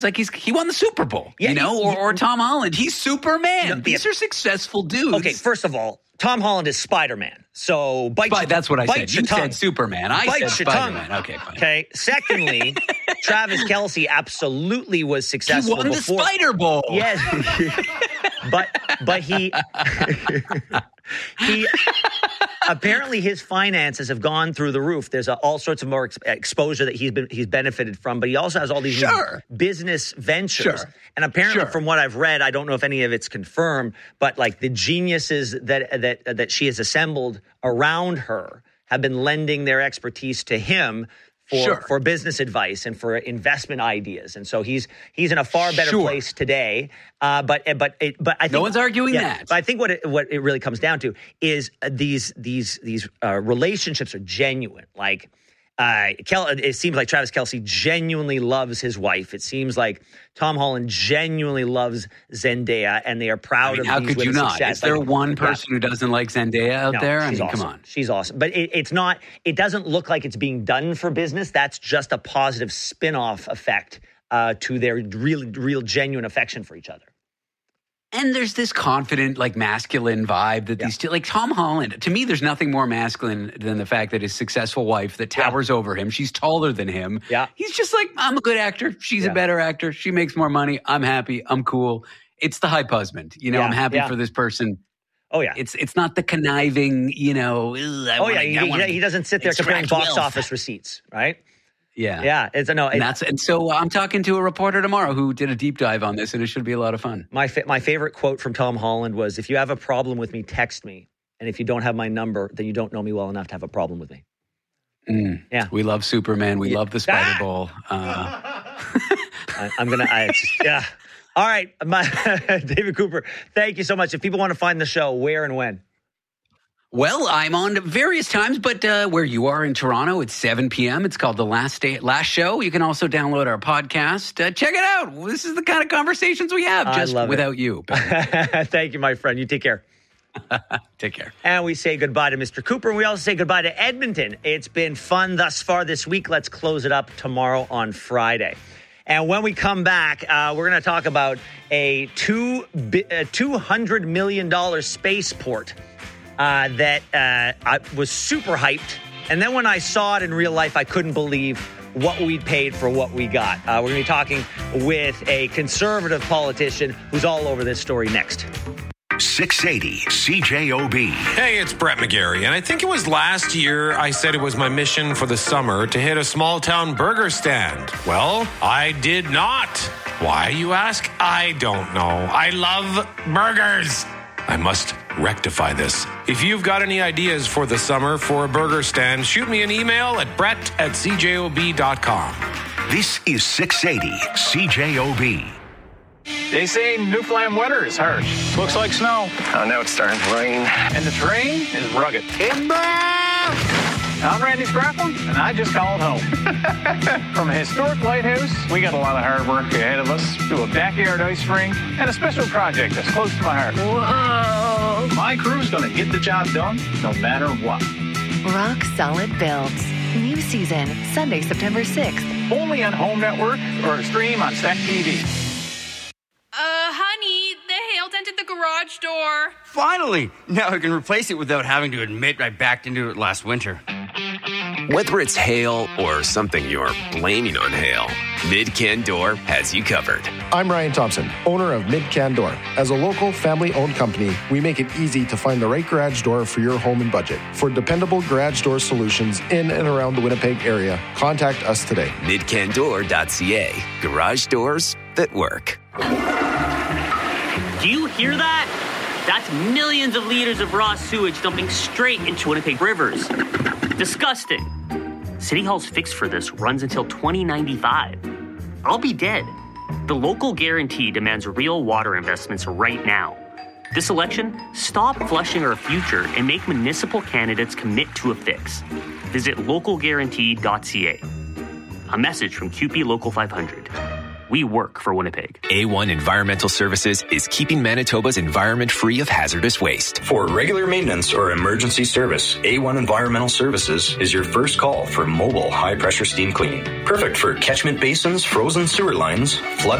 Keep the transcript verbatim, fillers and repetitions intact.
like he's he won the Super Bowl, yeah, you know, he, or, or Tom Holland. He's Superman. No, These yeah. are successful dudes. Okay, first of all, Tom Holland is Spider-Man. So bite but your, that's what I bite said. Your You tongue. said Superman. I bite said your Spider-Man. tongue. Okay, fine. Okay. Secondly, Travis Kelce absolutely was successful. He won before. the Spider Bowl. Yes, but but he he apparently his finances have gone through the roof. There's a, all sorts of more ex- exposure that he's been he's benefited from, but he also has all these sure. new business ventures. Sure. And apparently, sure. from what I've read, I don't know if any of it's confirmed, but like the geniuses that that that she has assembled around her have been lending their expertise to him for sure. for business advice and for investment ideas. And so he's he's in a far better sure. place today. Uh, but but it, but I think no one's arguing yeah, that. But I think what it, what it really comes down to is uh, these these these uh, relationships are genuine. Like uh, Kel, it seems like Travis Kelce genuinely loves his wife. It seems like Tom Holland genuinely loves Zendaya, and they are proud I mean, of how these could you women's not? success. Is there like, one person yeah. who doesn't like Zendaya out no, there? I mean, awesome. come on. She's awesome. But it, it's not, it doesn't look like it's being done for business. That's just a positive spin-off effect uh, to their real, real genuine affection for each other. And there's this confident, like, masculine vibe that yeah. these two, like Tom Holland, to me, there's nothing more masculine than the fact that his successful wife that towers yeah. over him, she's taller than him. Yeah. He's just like, I'm a good actor. She's yeah. a better actor. She makes more money. I'm happy. I'm cool. It's the hype husband. You know, yeah. I'm happy yeah. for this person. Oh, yeah. It's it's not the conniving, you know. I oh, wanna, yeah. He, wanna, he doesn't sit there comparing box wealth. office receipts, right? Yeah. Yeah. It's a no. And, that's, and so I'm talking to a reporter tomorrow who did a deep dive on this, and it should be a lot of fun. My fa- my favorite quote from Tom Holland was, if you have a problem with me, text me. And if you don't have my number, then you don't know me well enough to have a problem with me. Mm. Yeah. We love Superman. We yeah. love the Spider ah! Bowl. Uh, I, I'm going to, yeah. All right. My, David Cooper, thank you so much. If people want to find the show, where and when? Well, I'm on various times, but uh, where you are in Toronto, it's seven p.m. It's called The Last Day, Last Show. You can also download our podcast. Uh, check it out. This is the kind of conversations we have just without it. you. Thank you, my friend. You take care. Take care. And we say goodbye to Mister Cooper. And we also say goodbye to Edmonton. It's been fun thus far this week. Let's close it up tomorrow on Friday. And when we come back, uh, we're going to talk about a two, a two hundred million dollars spaceport uh, that uh, I was super hyped. And then when I saw it in real life, I couldn't believe what we'd paid for what we got. Uh, we're going to be talking with a conservative politician who's all over this story next. six eighty C J O B. Hey, it's Brett McGarry, and I think it was last year I said it was my mission for the summer to hit a small town burger stand. Well, I did not. Why, you ask? I don't know. I love burgers. I must rectify this. If you've got any ideas for the summer for a burger stand, shoot me an email at brett at c j o b dot com. This is six eighty C J O B. They say Newfoundland weather is harsh. Looks like snow. Oh, now it's starting to rain. And the terrain is rugged. I'm Randy Scraplin, and I just called home. From a historic lighthouse, we got a lot of hard work ahead of us, to a backyard ice rink, and a special project that's close to my heart. Whoa! My crew's going to get the job done, no matter what. Rock Solid Builds. New season, Sunday, September sixth. Only on Home Network or stream on Stack T V. Uh, honey, the hail dented the garage door. Finally! Now I can replace it without having to admit I backed into it last winter. Whether it's hail or something you're blaming on hail, Mid-Can Door has you covered. I'm Ryan Thompson, owner of Mid-Can Door. As a local, family-owned company, we make it easy to find the right garage door for your home and budget. For dependable garage door solutions in and around the Winnipeg area, contact us today. mid can door dot c a. Garage doors that work. Do you hear that? That's millions of liters of raw sewage dumping straight into Winnipeg rivers. Disgusting. City Hall's fix for this runs until twenty ninety-five. I'll be dead. The local guarantee demands real water investments right now. This election, stop flushing our future and make municipal candidates commit to a fix. Visit local guarantee dot c a. A message from C U P E Local five hundred. We work for Winnipeg. A one Environmental Services is keeping Manitoba's environment free of hazardous waste. For regular maintenance or emergency service, A one Environmental Services is your first call for mobile high-pressure steam cleaning. Perfect for catchment basins, frozen sewer lines, flood